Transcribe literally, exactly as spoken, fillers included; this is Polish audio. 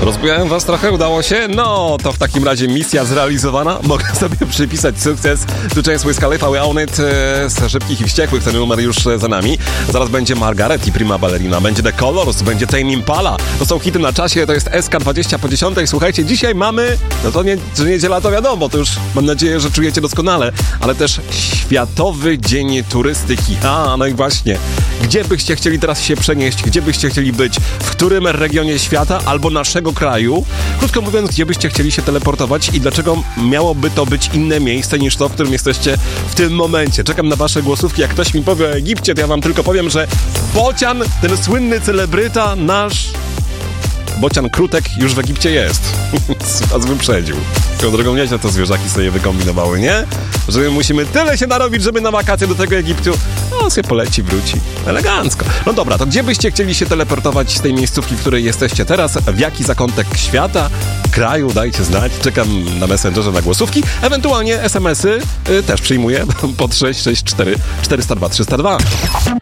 Rozbujałem was trochę, udało się? No, to w takim razie misja zrealizowana. Mogę sobie przypisać sukces. Tu James Wiz Khalifa, We Own It z Szybkich i Wściekłych. Ten numer już za nami. Zaraz będzie Margaret i Prima Ballerina. Będzie The Colors, będzie Tame Impala. To są hity na czasie, to jest S K dwadzieścia po dziesiątej. Słuchajcie, dzisiaj mamy, no to nie, że niedziela to wiadomo, to już mam nadzieję, że czujecie doskonale, ale też Światowy Dzień Turystyki. A, no i właśnie. Gdzie byście chcieli teraz się przenieść? Gdzie byście chcieli być? W którym regionie świata albo naszego kraju? Krótko mówiąc, gdzie byście chcieli się teleportować i dlaczego miałoby to być inne miejsce niż to, w którym jesteście w tym momencie? Czekam na wasze głosówki. Jak ktoś mi powie o Egipcie, to ja wam tylko powiem, że Bocian, ten słynny celebryta, nasz Bocian Krutek już w Egipcie jest. Was wyprzedził. Tą drogą nieźle to zwierzaki sobie wykombinowały, nie? Że my musimy tyle się narobić, żeby na wakacje do tego Egiptu. No, sobie poleci, wróci. Elegancko. No dobra, to gdzie byście chcieli się teleportować z tej miejscówki, w której jesteście teraz? W jaki zakątek świata, kraju? Dajcie znać. Czekam na Messengerze na głosówki. Ewentualnie es em esy y, też przyjmuję pod sześć sześć cztery cztery zero dwa trzysta dwa.